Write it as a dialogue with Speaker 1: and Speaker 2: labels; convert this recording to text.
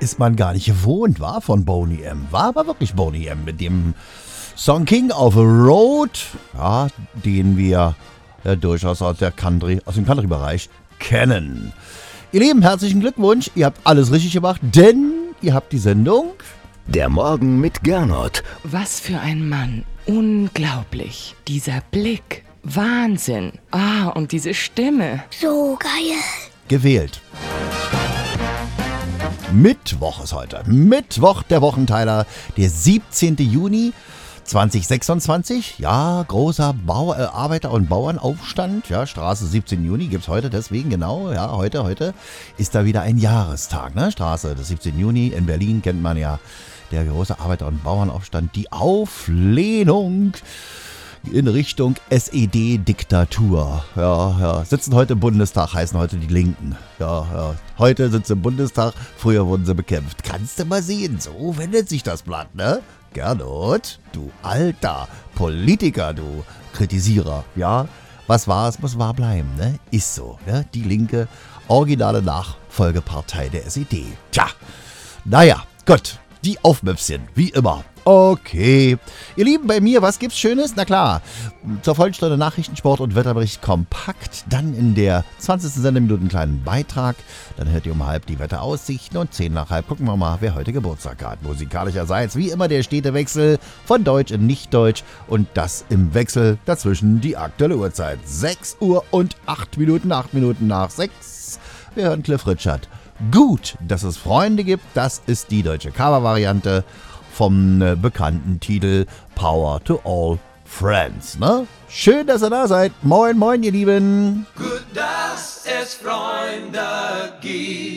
Speaker 1: ist man gar nicht gewohnt, war von Boney M. War aber wirklich Boney M. mit dem Song King of the Road, ja, den wir durchaus aus dem Country-Bereich kennen. Ihr Lieben, herzlichen Glückwunsch, ihr habt alles richtig gemacht, denn ihr habt die Sendung
Speaker 2: Der Morgen mit Gernot.
Speaker 3: Was für ein Mann. Unglaublich. Dieser Blick. Wahnsinn. Und diese Stimme.
Speaker 4: So geil.
Speaker 1: gewählt. Mittwoch ist heute. Mittwoch, der Wochenteiler, der 17. Juni 2026. Ja, großer Arbeiter- und Bauernaufstand. Ja, Straße 17. Juni gibt es heute, deswegen genau. Ja, heute ist da wieder ein Jahrestag. Ne? Straße des 17. Juni in Berlin kennt man ja. Der große Arbeiter- und Bauernaufstand. Die Auflehnung in Richtung SED-Diktatur. Ja. Sitzen heute im Bundestag, heißen heute die Linken. Ja. Heute sind sie im Bundestag, früher wurden sie bekämpft. Kannst du mal sehen, so wendet sich das Blatt, ne? Gernot, du alter Politiker, du Kritisierer, ja? Was war, es muss wahr bleiben, ne? Ist so, ne? Die linke, originale Nachfolgepartei der SED. Tja, naja, gut. Die Aufmöpschen, wie immer. Okay. Ihr Lieben, bei mir, was gibt's Schönes? Na klar, zur Vollstunde Nachrichten, Sport und Wetterbericht kompakt. Dann in der 20. Sendeminute einen kleinen Beitrag. Dann hört ihr um 12 die Wetteraussichten und 10 nach halb gucken wir mal, wer heute Geburtstag hat. Musikalischerseits, wie immer, der stete Wechsel von Deutsch in Nicht-Deutsch. Und das im Wechsel dazwischen die aktuelle Uhrzeit. 6 Uhr und 8 Minuten, 8 Minuten nach 6. Wir hören Cliff Richard. Gut, dass es Freunde gibt, das ist die deutsche Cover-Variante vom bekannten Titel Power to All Friends. Ne? Schön, dass ihr da seid. Moin, moin, ihr Lieben.
Speaker 5: Gut, dass es Freunde gibt.